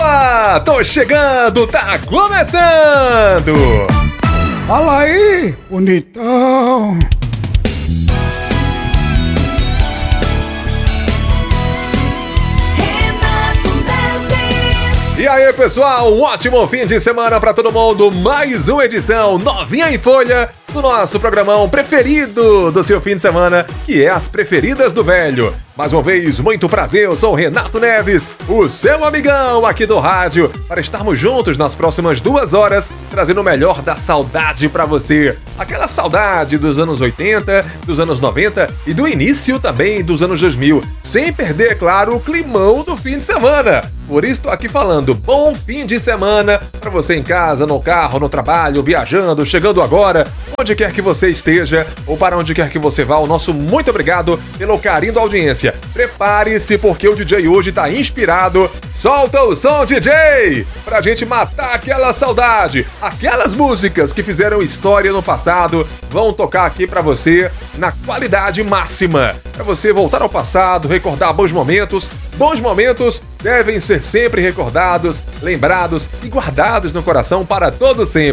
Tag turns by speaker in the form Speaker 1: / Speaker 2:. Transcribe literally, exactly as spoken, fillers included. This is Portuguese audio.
Speaker 1: Opa! Tô chegando, tá começando!
Speaker 2: Fala aí, bonitão!
Speaker 1: E aí, pessoal, um ótimo fim de semana pra todo mundo. Mais uma edição novinha em folha do nosso programão preferido do seu fim de semana, que é As Preferidas do Velho. Mais uma vez, muito prazer, eu sou o Renato Neves, o seu amigão aqui do rádio, para estarmos juntos nas próximas duas horas, trazendo o melhor da saudade pra você. Aquela saudade dos anos oitenta, dos anos noventa e do início também dos anos dois mil, sem perder, claro, o climão do fim de semana. Por isso tô aqui falando, bom fim de semana pra você em casa, no carro, no trabalho, viajando, chegando agora, onde quer que você esteja ou para onde quer que você vá, o nosso muito obrigado pelo carinho da audiência. Prepare-se porque o D J hoje tá inspirado. Solta o som, D J! Pra gente matar aquela saudade. Aquelas músicas que fizeram história no passado vão tocar aqui pra você na qualidade máxima. Pra você voltar ao passado, recordar bons momentos. Bons momentos devem ser sempre recordados, lembrados e guardados no coração para todo sempre.